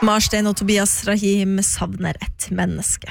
Marstein og Tobias Rahim savner et menneske.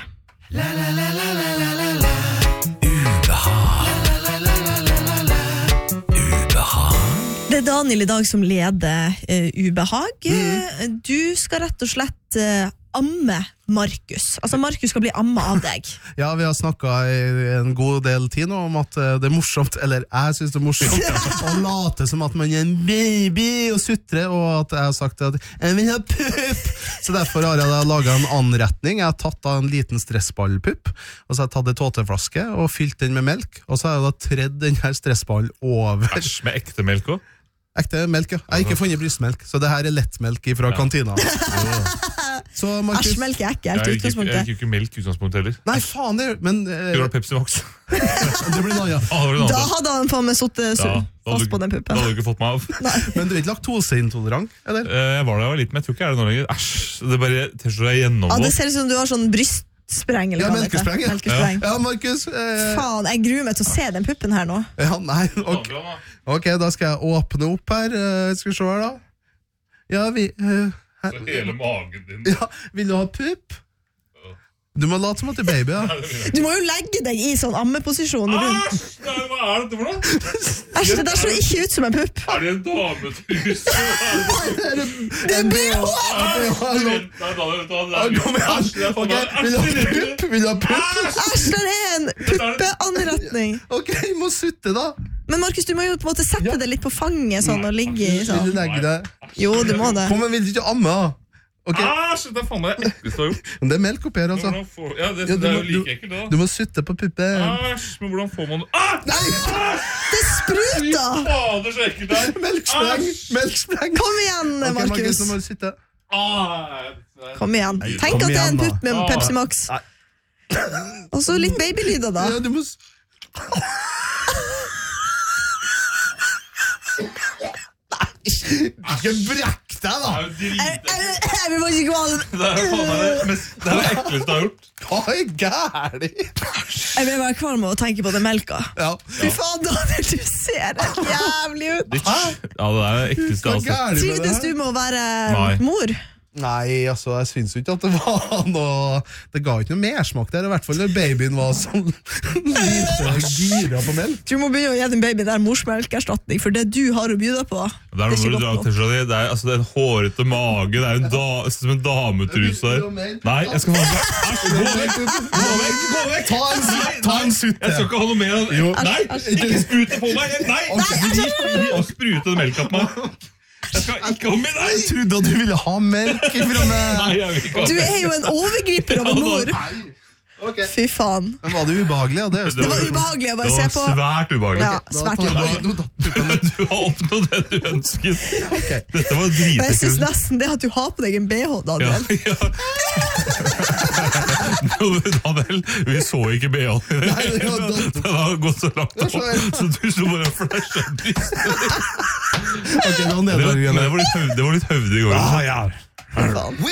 Det Daniel i dag som leder Ubehag. Du skal rett og slett amme Markus. Altså Markus skal bli amma av deg. Ja, vi har snakket en god del tid nå om at det er morsomt, eller jeg synes det er morsomt, å late som at man er en baby og sutre, og at jeg har sagt at jeg vil ha pupp. Så derfor har jeg da laget en anretning. Jeg har tatt da en liten stressballpupp, og så har jeg tatt en tåteflaske og fylt den med melk, og så har jeg da tredd den her stressballen over. Æsj, med ekte melk også? Ekte melk, ja. Jeg har ikke funnet brystmelk, så det her er lettmelk fra kantina. Så Markus... Æsjmelk er ikke helt utgangspunktet. Jeg gikk jo ikke melk utgangspunkt heller. Nei, faen det, men... Det var Pepsi Max. Det blir noe, ja. Da hadde han faen meg suttet fast på den puppen. Da hadde du ikke fått meg av. Men du er ikke laktoseintolerant, eller? Jeg var da jeg var liten, men jeg tror ikke jeg er det nå lenger. Æsj, det er bare T-skjorta gjennom nå. Ja, det ser ut som du har sånn brystspreng. Ja, melkespreng. Ja, Markus. Faen, jeg gruer meg til å se den puppen her nå. Ja, nei, ok, da skal jeg åpne opp her. Skal vi se her da. Ja, Så hele magen din. Ja, vil du ha pupp? Du må late som at du er baby, ja. Du må jo legge deg i sånn ammeposisjon rundt. Æsj, hva er dette for noe? Æsj, det der så ikke ut som en pupp. Er det en dametrus? Det er BH! Kom igjen. Ok, vil du ha pupp? Vil du ha pupp? Æsj, det er en puppeanretning. Ok, jeg må sutte da. Men Markus, du må jo på en måte sette det litt på fanget sånn, og ligge i sånn. Vil du legge det? Jo, du må det. Kom, men vil du ikke amme da? Okay. Æsj, det er faen meg eklest du har gjort. Men det er melk oppi her, altså. Ja, det er jo like ekkelt da. Du må sutte på puppen. Æsj, men hvordan får man... Nei! Det spruter! Fader, så ekkelt det er. Melkspreng. Kom igjen, Ok, Markus. Markus, nå må du sutte. Kom igjen. Tenk at det er en pupp med Pepsi Max. Og så litt babylyder da. Ja, du må... Ikke brekk deg da. Jeg vil bare ikke gå an. Det er faen meg det ekleste du har gjort. Hva er gærlig? Jeg vil være kvalm med å tenke på det melka. Ja. Fy faen, Daniel, du ser helt jævlig ut. Ja, det er det ekleste altså. Trivdes du med å være mor? Nei, altså, jeg synes jo ikke at det var noe... Det ga ikke noe mersmak der, i hvert fall når babyen var sånn lite gira på melk. Du må begynne å gi din baby der morsmelkerstatning, for det du har å bjuda på, det er noe du drar til seg. Det er en hårete mage, det er som en dametrus der. Nei, jeg skal få... Gå vekk! Ta en sutte. Jeg skal ikke ha noe mer. Nei, ikke sprute på meg. Nei, ikke sprute melka på meg. Jeg skal ikke ha med deg! Jeg trodde at du ville ha melk ifra meg. Nei, jeg vil ikke ha Du er jo en overgriper av en mor. Okay. Fy faen. Men var det ubehagelig? Ja, det var ubehagelig å bare se på. Det var svært ubehagelig. Ja, svært ubehagelig. Du har oppnådd det du ønsket. Okay. Dette var dritkult. Jeg synes nesten det at du har på deg en BH, Daniel. Ja. Daniel, vi så ikke BH-en. Den har gått så langt opp, så du så bare flashet brystet. Okay, det var litt høvdig i går. Ja.